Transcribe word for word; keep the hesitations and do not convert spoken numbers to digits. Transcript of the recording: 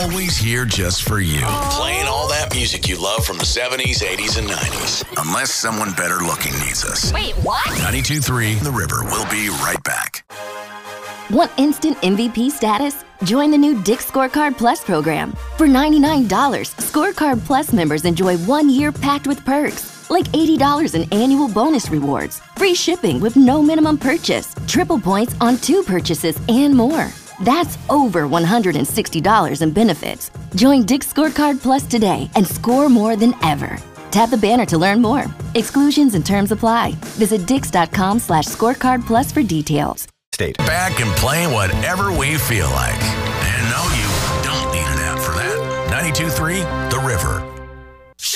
always here just for you. Playing all that music you love from the seventies, eighties, and nineties. Unless someone better looking needs us. Wait, what? ninety-two point three The River. We'll be right back. Want instant M V P status? Join the new Dick's Scorecard Plus program. For ninety-nine dollars, Scorecard Plus members enjoy one year packed with perks, like eighty dollars in annual bonus rewards, free shipping with no minimum purchase, triple points on two purchases, and more. That's over one hundred sixty dollars in benefits. Join Dick's Scorecard Plus today and score more than ever. Tap the banner to learn more. Exclusions and terms apply. Visit dix.com slash scorecard plus for details. State. Back and playing whatever we feel like. And no, you don't need an app for that. ninety-two point three The River.